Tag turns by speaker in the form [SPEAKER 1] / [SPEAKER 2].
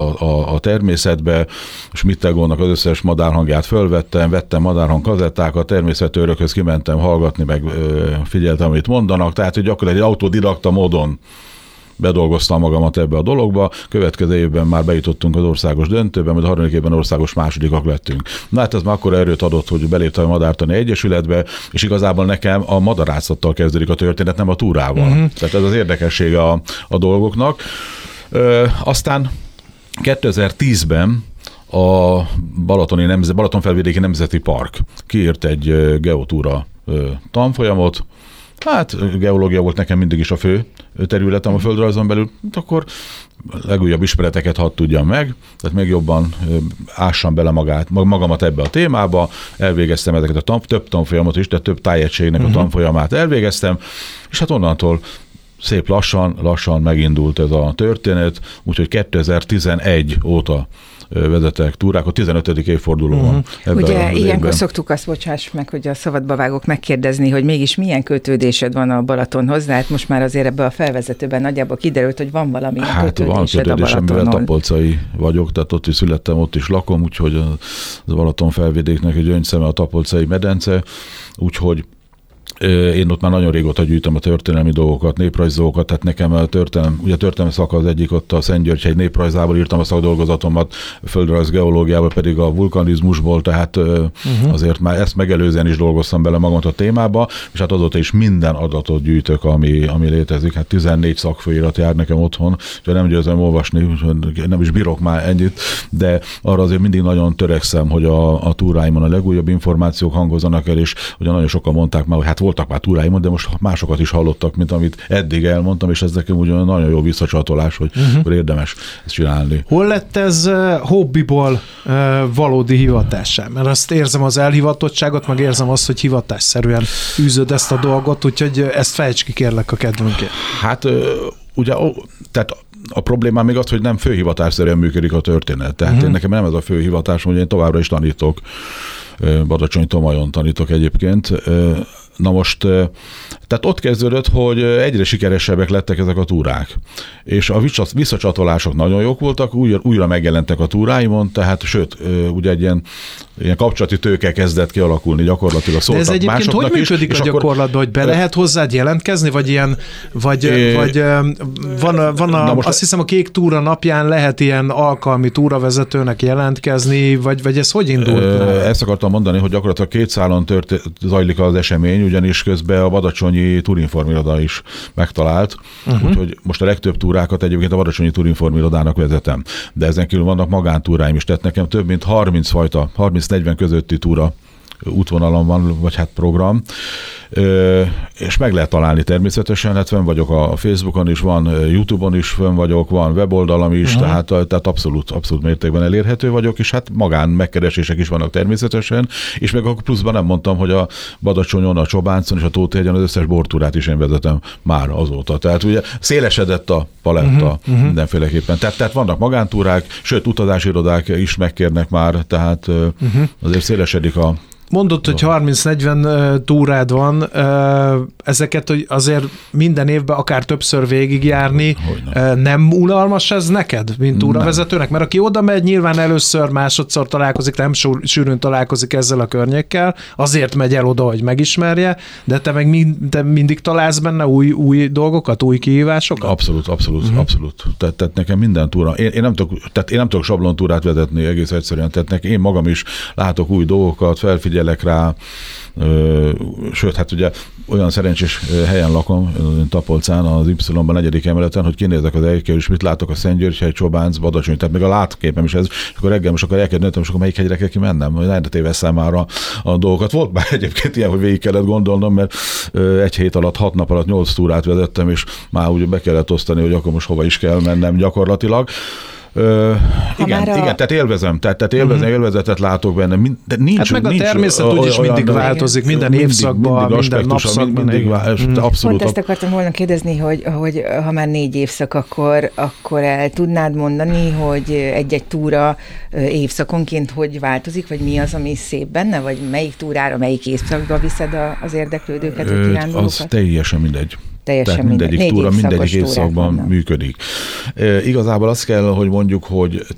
[SPEAKER 1] a természetbe, Schmittegónak az összes madárhangját fölvettem, vettem madárhang kazettákat, természetőrökhöz kimentem hallgatni, meg figyeltem, amit mondanak, tehát hogy gyakorlatilag egy autodidakta módon bedolgoztam magamat ebbe a dologba, következő évben már bejutottunk az országos döntőbe, majd a harmadik évben országos másodikak lettünk. Na hát ez már akkor erőt adott, hogy beléptem a Madártani Egyesületbe, és igazából nekem a madarászattal kezdődik a történet, nem a túrával. Tehát ez az érdekessége a dolgoknak. Aztán 2010-ben a Balatonfelvidéki Nemzeti Park kiírt egy geotúra tanfolyamot. Hát geológia volt nekem mindig is a fő területem a földrajzon belül, akkor legújabb ismereteket hadd tudjam meg, tehát még jobban ássam bele magamat ebbe a témába, elvégeztem ezeket a több tanfolyamot is, de több tájegységnek a tanfolyamát elvégeztem, és hát onnantól szép lassan megindult ez a történet, úgyhogy 2011 óta vezetek túrákat, 15. évforduló van.
[SPEAKER 2] Ugye ilyenkor szoktuk azt, bocsáss meg, hogy a szabadba vágok megkérdezni, hogy mégis milyen kötődésed van a Balatonhoz, de hát most már azért ebbe a felvezetőben nagyjából kiderült, hogy van valami kötődésed a Balatonon.
[SPEAKER 1] Mivel tapolcai vagyok, tehát ott is születtem, ott is lakom, úgyhogy az Balaton felvidéknek egy gyöngyszeme a tapolcai medence, úgyhogy én ott már nagyon régóta gyűjtöm a történelmi dolgokat, néprajzolókat, tehát nekem a történelmi szak az egyik, ott a Szentgyörgyegy néprajzából írtam a szakdolgozatomat, földrajz geológiából pedig a vulkanizmusból, tehát azért már ezt megelőzően is dolgoztam bele magamat a témába, és hát azóta is minden adatot gyűjtök, ami létezik. Hát 14 szakfőirat jár nekem otthon, és nem győzöm olvasni, nem is bírok már ennyit, de arra azért mindig nagyon törekszem, hogy a túráimon a legújabb információk hangozzanak el, és ugye nagyon sokan mondták már, hogy hát voltak már túráimon, de most másokat is hallottak, mint amit eddig elmondtam, és ez nekem ugyan nagyon jó visszacsatolás, hogy érdemes ezt csinálni.
[SPEAKER 3] Hol lett ez hobbiból valódi hivatássá? Mert azt érzem az elhivatottságot, meg érzem azt, hogy hivatásszerűen űzöd ezt a dolgot, úgyhogy ezt fejtsd ki kérlek a kedvünkért.
[SPEAKER 1] Hát ugye, tehát a problémám még az, hogy nem főhivatásszerűen működik a történet. Tehát én nekem nem ez a főhivatásom, hogy én továbbra is tanítok. Badacsony-Tomajon tanítok egyébként. Na most, tehát ott kezdődött, hogy egyre sikeresebbek lettek ezek a túrák. És a visszacsatolások nagyon jók voltak, újra megjelentek a túráimon, tehát sőt, ugye egy ilyen kapcsolati tőke kezdett kialakulni gyakorlatilag.
[SPEAKER 3] De ez egyébként hogy működik a gyakorlatban, hogy be lehet hozzád jelentkezni, vagy ilyen, azt hiszem a Kék Túra napján lehet ilyen alkalmi túravezetőnek jelentkezni, vagy ez hogy indult?
[SPEAKER 1] Ezt akartam mondani, hogy gyakorlatilag 2 szálon zajlik az esemény, ugyanis közben a Badacsonyi Túrinformiroda is megtalált, úgyhogy most a legtöbb túrákat egyébként a Badacsonyi Túrinformirodának vezetem. De ezen kívül vannak magántúráim is, tehát nekem több mint 30-40 közötti túra útvonalon van, vagy hát program, és meg lehet találni természetesen, hát fönn vagyok a Facebookon is, van YouTube-on is fönn vagyok, van weboldalam is, tehát abszolút mértékben elérhető vagyok, és hát magán megkeresések is vannak természetesen, és meg akkor pluszban nem mondtam, hogy a Badacsonyon, a Csobáncon és a Tóthegyen az összes bortúrát is én vezetem már azóta. Tehát ugye szélesedett a paletta mindenféleképpen. Tehát vannak magántúrák, sőt utazásirodák is megkérnek már, tehát azért szélesedik a...
[SPEAKER 3] Mondott, hogy 30-40 túrád van, ezeket hogy azért minden évben akár többször végigjárni, nem unalmas ez neked, mint túravezetőnek? Mert aki oda megy, nyilván először, másodszor találkozik, nem sűrűn találkozik ezzel a környékkel, azért megy el oda, hogy megismerje, de te meg mindig találsz benne új dolgokat, új kihívásokat?
[SPEAKER 1] Abszolút. Tehát nekem minden túra, én nem tudok sablontúrát vezetni egész egyszerűen, tehát én magam is látok új dolgokat, felfigyelek rá, sőt, hát ugye olyan szerencsés helyen lakom, Tapolcán, az Y-ban, 4. emeleten, hogy kinézek az Ejkkel, és mit látok a Szentgyörgyegy, Csobánc, Badacsony, tehát még a látképem is ez, és akkor reggel most el kell döntöm, és akkor melyik hegyre kell kimennem, hogy ne tévesszem már a dolgokat. Volt már egyébként ilyen, hogy végig kellett gondolnom, mert egy hét alatt, 6 nap alatt 8 túrát vezettem, és már úgy be kellett osztani, hogy akkor most hova is kell mennem gyakorlatilag. Igen, tehát élvezem, élvezetet látok benne. De nincs,
[SPEAKER 3] hát meg a természet úgyis mindig változik, minden évszakban, minden napszakban.
[SPEAKER 1] Abszolút.
[SPEAKER 2] Pont ezt akartam volna kérdezni, hogy ha már 4 évszak, akkor el tudnád mondani, hogy egy-egy túra évszakonként hogy változik, vagy mi az, ami szép benne, vagy melyik túrára, melyik évszakba viszed az érdeklődőket, a kirándulókat?
[SPEAKER 1] Az teljesen mindegy. Tehát mindegyik túra, mindegyik évszakban működik. Igazából azt kell, hogy mondjuk, hogy